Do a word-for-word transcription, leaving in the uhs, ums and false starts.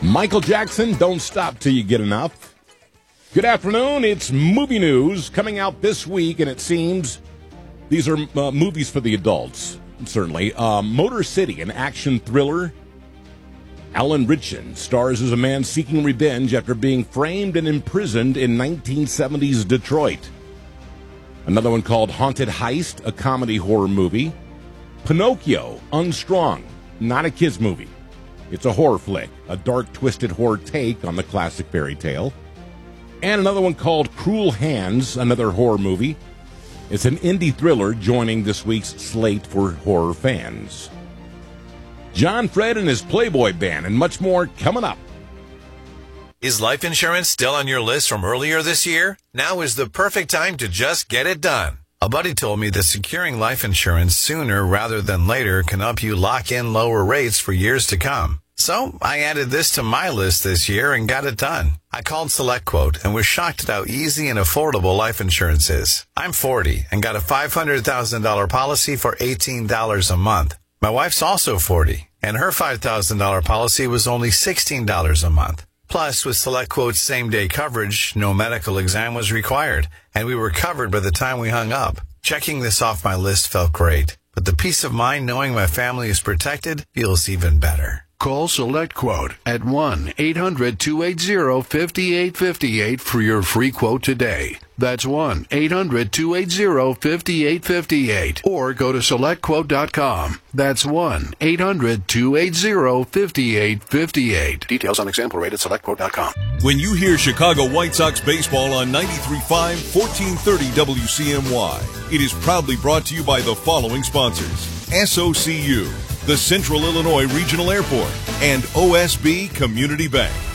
Michael Jackson, Don't Stop Till You Get Enough. Good afternoon. It's movie news coming out this week, and it seems these are uh, movies for the adults, certainly. Uh, Motor City, an action thriller. Alan Ritchson stars as a man seeking revenge after being framed and imprisoned in nineteen seventies Detroit. Another one called Haunted Heist, a comedy horror movie. Pinocchio, Unstrung, not a kids movie. It's a horror flick, a dark, twisted horror take on the classic fairy tale. And another one called Cruel Hands, another horror movie. It's an indie thriller joining this week's slate for horror fans. John Fred and his Playboy Band and much more coming up. Is life insurance still on your list from earlier this year? Now is the perfect time to just get it done. A buddy told me that securing life insurance sooner rather than later can help you lock in lower rates for years to come. So I added this to my list this year and got it done. I called SelectQuote and was shocked at how easy and affordable life insurance is. I'm forty and got a five hundred thousand dollars policy for eighteen dollars a month. My wife's also forty, and her five thousand dollars policy was only sixteen dollars a month. Plus, with SelectQuote's same-day coverage, no medical exam was required, and we were covered by the time we hung up. Checking this off my list felt great, but the peace of mind knowing my family is protected feels even better. Call SelectQuote at one eight hundred two eight zero five eight five eight for your free quote today. That's one eight hundred two eight zero five eight five eight. Or go to select quote dot com. That's one eight hundred two eight zero five eight five eight. Details on example rate at select quote dot com. When you hear Chicago White Sox baseball on ninety-three point five, fourteen thirty W C M Y, it is proudly brought to you by the following sponsors: S O C U, the Central Illinois Regional Airport, and O S B Community Bank.